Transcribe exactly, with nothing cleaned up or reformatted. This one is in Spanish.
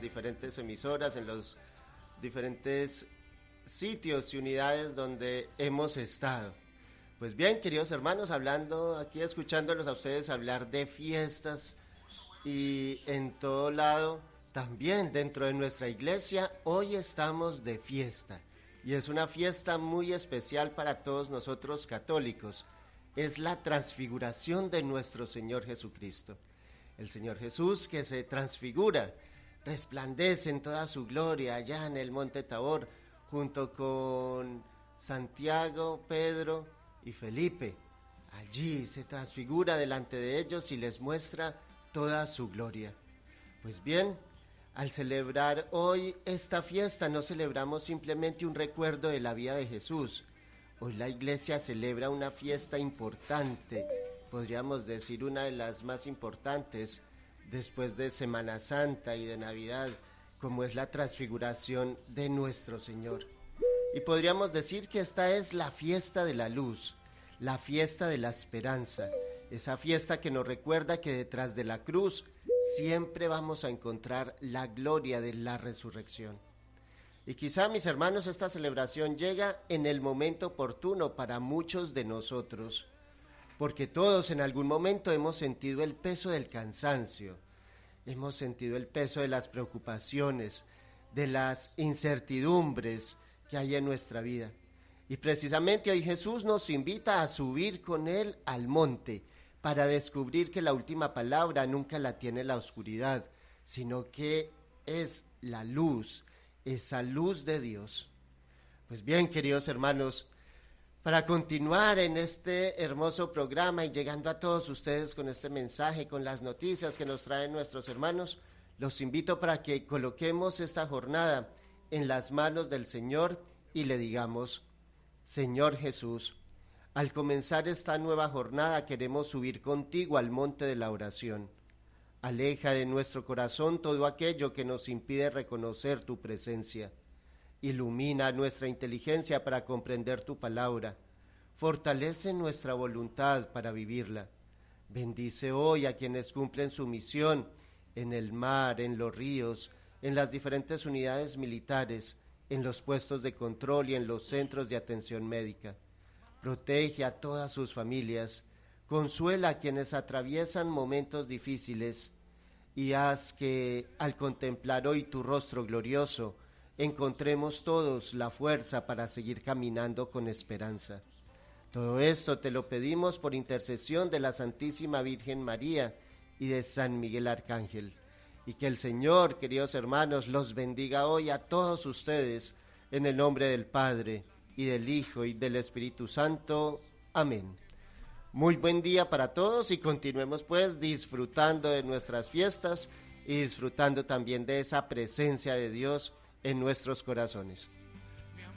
diferentes emisoras, en los diferentes sitios y unidades donde hemos estado. Pues bien, queridos hermanos, hablando aquí, escuchándolos a ustedes hablar de fiestas y en todo lado, también dentro de nuestra iglesia, hoy estamos de fiesta. Y es una fiesta muy especial para todos nosotros católicos. Es la transfiguración de nuestro Señor Jesucristo. El Señor Jesús que se transfigura, resplandece en toda su gloria allá en el Monte Tabor, junto con Santiago, Pedro y Felipe. Allí se transfigura delante de ellos y les muestra toda su gloria. Pues bien, al celebrar hoy esta fiesta no celebramos simplemente un recuerdo de la vida de Jesús. Hoy la iglesia celebra una fiesta importante, podríamos decir una de las más importantes después de Semana Santa y de Navidad, como es la transfiguración de nuestro Señor. Y podríamos decir que esta es la fiesta de la luz, la fiesta de la esperanza, esa fiesta que nos recuerda que detrás de la cruz siempre vamos a encontrar la gloria de la resurrección. Y quizá, mis hermanos, esta celebración llega en el momento oportuno para muchos de nosotros, porque todos en algún momento hemos sentido el peso del cansancio, hemos sentido el peso de las preocupaciones, de las incertidumbres que hay en nuestra vida. Y precisamente hoy Jesús nos invita a subir con Él al monte, para descubrir que la última palabra nunca la tiene la oscuridad, sino que es la luz, esa luz de Dios. Pues bien, queridos hermanos, para continuar en este hermoso programa y llegando a todos ustedes con este mensaje, con las noticias que nos traen nuestros hermanos, los invito para que coloquemos esta jornada en las manos del Señor y le digamos: Señor Jesús, al comenzar esta nueva jornada queremos subir contigo al monte de la oración. Aleja de nuestro corazón todo aquello que nos impide reconocer tu presencia. Ilumina nuestra inteligencia para comprender tu palabra. Fortalece nuestra voluntad para vivirla. Bendice hoy a quienes cumplen su misión en el mar, en los ríos, en las diferentes unidades militares, en los puestos de control y en los centros de atención médica. Protege a todas sus familias, consuela a quienes atraviesan momentos difíciles y haz que, al contemplar hoy tu rostro glorioso, encontremos todos la fuerza para seguir caminando con esperanza. Todo esto te lo pedimos por intercesión de la Santísima Virgen María y de San Miguel Arcángel. Y que el Señor, queridos hermanos, los bendiga hoy a todos ustedes, en el nombre del Padre, y del Hijo, y del Espíritu Santo. Amén. Muy buen día para todos y continuemos pues disfrutando de nuestras fiestas y disfrutando también de esa presencia de Dios en nuestros corazones.